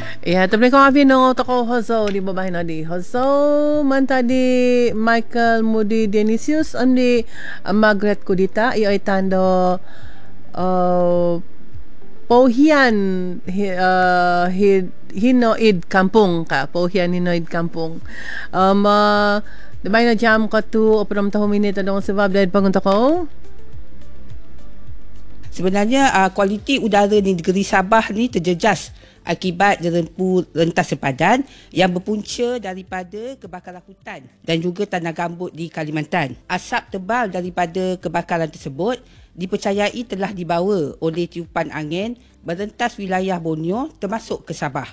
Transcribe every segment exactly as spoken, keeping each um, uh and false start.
Ya, tapi kau avi no toko hozo di babah na di hozo man tadi Michael Moody Denisius andi uh, Margaret Kudita iyo itando uh, Pohian hi, uh, hi, hinoid kampung ka Pohian hinoid kampung um uh, dabay na jam ko tu oprom tahu minit adong sebab dari pangunta ko. Sebenarnya uh, kualiti udara di negeri Sabah ni terjejas akibat derempu rentas sepadan yang berpunca daripada kebakaran hutan dan juga tanah gambut di Kalimantan. Asap tebal daripada kebakaran tersebut dipercayai telah dibawa oleh tiupan angin merentas wilayah Borneo termasuk ke Sabah.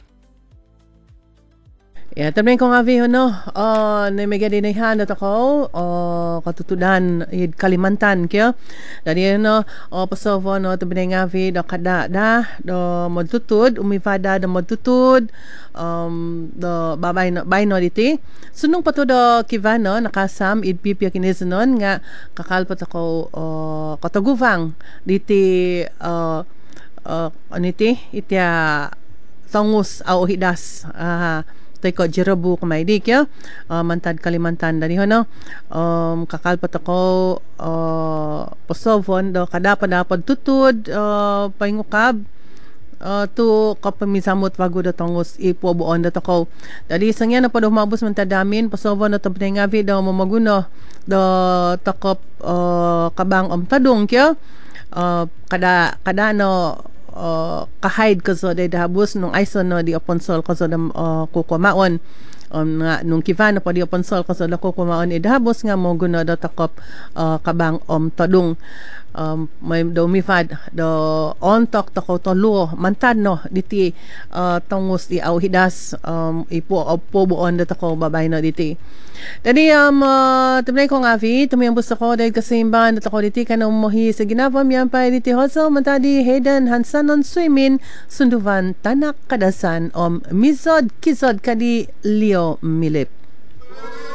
Ya, tapi kung avi no, uh, na may gadinahan na ako, uh, katutudan i Kalimantan kaya. Dari no, uh, pasovo no, tabi na avi do kada da, do magtutud, umifada do magtutud, um, do babay no, bay no diti. Sunong pa to do kiva no, nakasam, idpipya kinisanon nga kakalpat ako uh, kataguvang diti, uh, uh, aniti, itya tongus au hidas, ah, uh, tay ko jerabu kamay dik ya uh, mantad Kalimantan dari hono um, kakalpat ako uh, posovon do kada pa dapat tutud uh, paingukab uh, tu kapamisamot wago da tongos ipobuon da tako dali sangya na pado mabus mantadamin posovon do tabnengavi do mamaguno do takop uh, kabang om tadung kya uh, kada kada no Uh, kahide ko so de dahabos nung ison no di oponsol ko so dam uh, kukumaon um, nga nung kivan pa di oponsol ko so da kukumaon idahabos nga mo guna da takop uh, kabang om tadung um, may do mifad do on tok tako tolo mantad no diti uh, tongus i au hidas um, ipo opo buon da tako babay no diti. Jadi um, uh, tabnay ko nga vi tumiyang busto ko dahil kasimban at ako diti ka na umuhi sa ginapam yan pa diti hoso mantadi Hayden Hansanon Swimin sunduvan tanak kadasan om mizod kizod kadi Leo Milip.